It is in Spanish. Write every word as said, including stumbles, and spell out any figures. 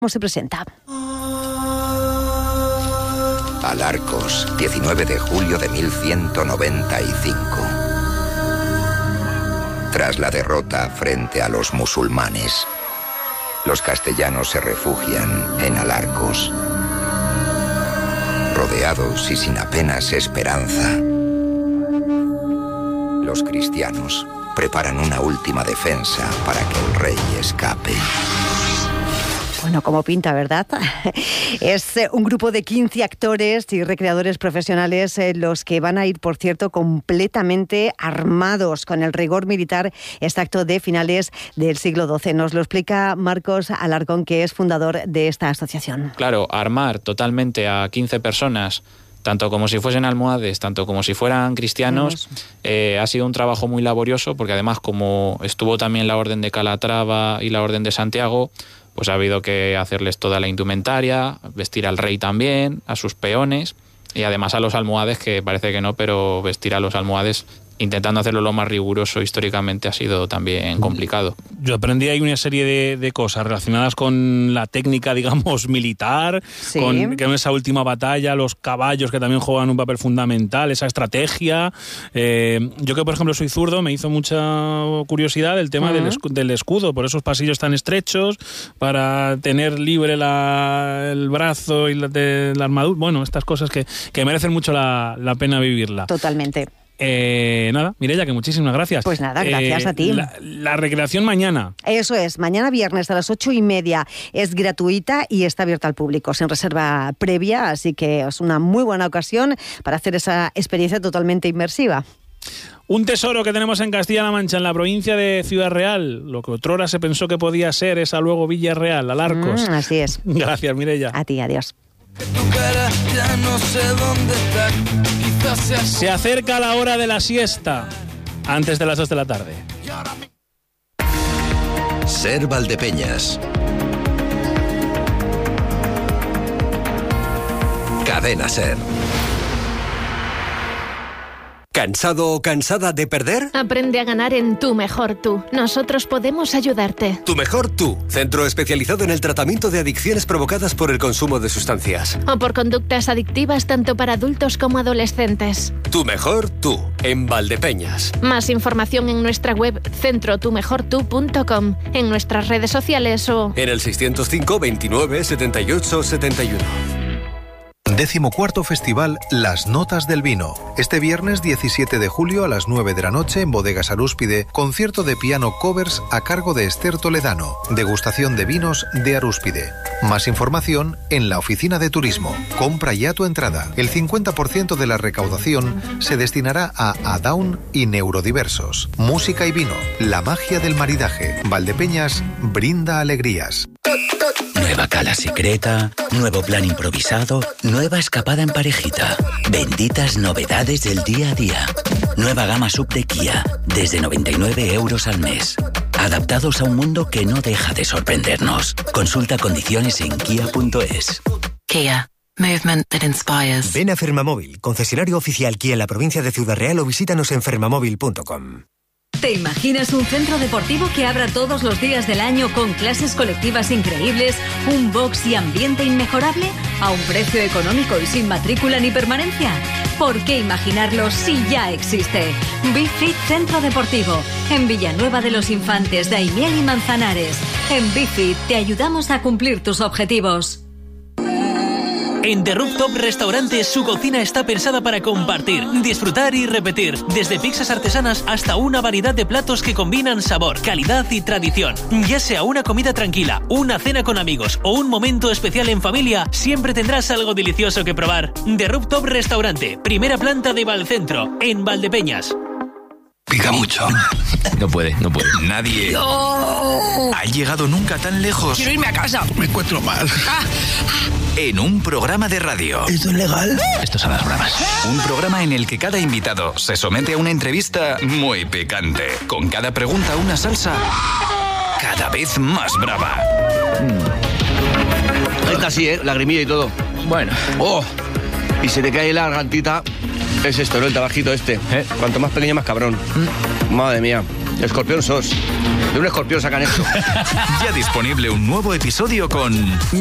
¿Cómo se presenta? Alarcos, diecinueve de julio de mil ciento noventa y cinco. Tras la derrota frente a los musulmanes, los castellanos se refugian en Alarcos. Rodeados y sin apenas esperanza, los cristianos preparan una última defensa para que el rey escape. Bueno, como pinta, ¿verdad? Es un grupo de quince actores y recreadores profesionales eh, los que van a ir, por cierto, completamente armados con el rigor militar exacto de finales del siglo doce. Nos lo explica Marcos Alarcón, que es fundador de esta asociación. Claro, armar totalmente a quince personas, tanto como si fuesen almohades, tanto como si fueran cristianos, eh, ha sido un trabajo muy laborioso, porque además, como estuvo también la Orden de Calatrava y la Orden de Santiago, pues ha habido que hacerles toda la indumentaria, vestir al rey también, a sus peones, y además a los almohades, que parece que no, pero vestir a los almohades, intentando hacerlo lo más riguroso históricamente, ha sido también complicado. Yo aprendí ahí una serie de, de cosas relacionadas con la técnica, digamos, militar, sí. con, con esa última batalla, los caballos que también juegan un papel fundamental, esa estrategia. Eh, yo que, por ejemplo, soy zurdo, me hizo mucha curiosidad el tema uh-huh. del, escudo, del escudo, por esos pasillos tan estrechos, para tener libre la, el brazo y la, de, la armadura. Bueno, estas cosas que, que merecen mucho la, la pena vivirla. Totalmente. Eh, nada, Mireia, que muchísimas gracias. Pues nada, gracias eh, a ti. La, la recreación mañana. Eso es, mañana viernes a las ocho y media. Es gratuita y está abierta al público, sin reserva previa, así que es una muy buena ocasión para hacer esa experiencia totalmente inmersiva. Un tesoro que tenemos en Castilla-La Mancha, en la provincia de Ciudad Real. Lo que otrora se pensó que podía ser, esa luego Villarreal, Alarcos. Mm, así es. Gracias, Mireia. A ti, adiós. Se acerca la hora de la siesta, antes de las dos de la tarde. Ser Valdepeñas. Cadena Ser. ¿Cansado o cansada de perder? Aprende a ganar en Tu Mejor Tú. Nosotros podemos ayudarte. Tu Mejor Tú, centro especializado en el tratamiento de adicciones provocadas por el consumo de sustancias. O por conductas adictivas tanto para adultos como adolescentes. Tu Mejor Tú, en Valdepeñas. Más información en nuestra web centro tu mejor tú punto com, en nuestras redes sociales o... en el seiscientos cinco, veintinueve, setenta y ocho, setenta y uno. Decimocuarto Festival Las Notas del Vino. Este viernes diecisiete de julio a las nueve de la noche en Bodegas Arúspide, concierto de piano covers a cargo de Esther Toledano. Degustación de vinos de Arúspide. Más información en la oficina de turismo. Compra ya tu entrada. El cincuenta por ciento de la recaudación se destinará a Adaun y Neurodiversos. Música y vino. La magia del maridaje. Valdepeñas brinda alegrías. Nueva cala secreta, nuevo plan improvisado, nueva escapada en parejita. Benditas novedades del día a día. Nueva gama sub de Kia, desde noventa y nueve euros al mes. Adaptados a un mundo que no deja de sorprendernos. Consulta condiciones en kia punto es. Kia. Movement that inspires. Ven a Fermamóvil, concesionario oficial Kia en la provincia de Ciudad Real, o visítanos en fermamóvil punto com. ¿Te imaginas un centro deportivo que abra todos los días del año con clases colectivas increíbles, un box y ambiente inmejorable, a un precio económico y sin matrícula ni permanencia? ¿Por qué imaginarlo si ya existe? BeFit Centro Deportivo, en Villanueva de los Infantes, Daimiel y Manzanares. En BeFit te ayudamos a cumplir tus objetivos. En The Rooftop Restaurante, su cocina está pensada para compartir, disfrutar y repetir. Desde pizzas artesanas hasta una variedad de platos que combinan sabor, calidad y tradición. Ya sea una comida tranquila, una cena con amigos o un momento especial en familia, siempre tendrás algo delicioso que probar. The Rooftop Restaurante, primera planta de Valcentro, en Valdepeñas. Pica mucho. No puede, no puede. Nadie no. ha llegado nunca tan lejos. Quiero irme a casa. Me encuentro mal. Ah. En un programa de radio. ¿Esto es legal? Esto son las bromas. Un programa en el que cada invitado se somete a una entrevista muy picante. Con cada pregunta una salsa cada vez más brava. Ahí está así, ¿eh? Lagrimilla y todo. Bueno. Oh. Y se te cae la gargantita. Es esto, ¿no? El tabajito este. ¿Eh? Cuanto más pequeño, más cabrón. ¿Mm? Madre mía. Escorpión sos. De un escorpión sacan esto. Ya disponible un nuevo episodio con